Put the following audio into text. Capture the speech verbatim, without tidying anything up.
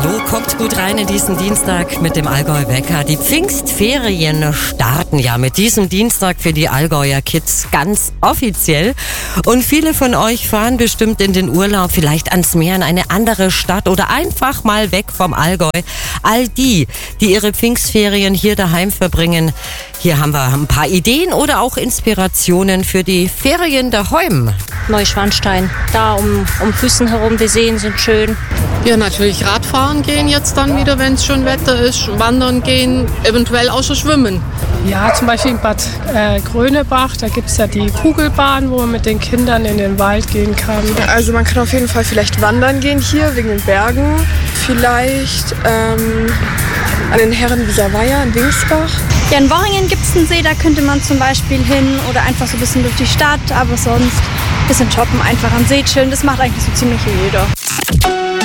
Hallo, kommt gut rein in diesen Dienstag mit dem Allgäu Wecker. Die Pfingstferien starten ja mit diesem Dienstag für die Allgäuer Kids ganz offiziell. Und viele von euch fahren bestimmt in den Urlaub, vielleicht ans Meer, in eine andere Stadt oder einfach mal weg vom Allgäu. All die, die ihre Pfingstferien hier daheim verbringen, hier haben wir ein paar Ideen oder auch Inspirationen für die Ferien daheim. Neuschwanstein, da um, um Füssen herum, die Seen sind schön. Ja, natürlich Radfahren gehen jetzt dann wieder, wenn es schon Wetter ist. Wandern gehen, eventuell auch schon schwimmen. Ja, zum Beispiel in Bad äh, Grönebach, da gibt es ja die Kugelbahn, wo man mit den Kindern in den Wald gehen kann. Also man kann auf jeden Fall vielleicht wandern gehen hier, wegen den Bergen. Vielleicht ähm, an den Herren Wieser Weiher in Wingsbach. Ja, in Worringen gibt es einen See, da könnte man zum Beispiel hin oder einfach so ein bisschen durch die Stadt, aber sonst ein bisschen shoppen, einfach am See chillen, das macht eigentlich so ziemlich jeder.